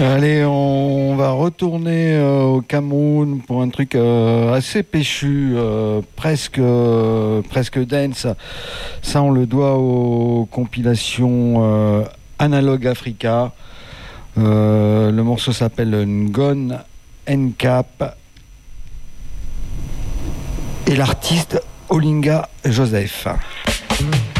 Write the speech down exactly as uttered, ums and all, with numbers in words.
Allez, on va retourner euh, au Cameroun pour un truc euh, assez péchu, euh, presque, euh, presque dance. Ça, on le doit aux compilations euh, Analog Africa. Euh, le morceau s'appelle Ngon Nkap et l'artiste Olinga Joseph.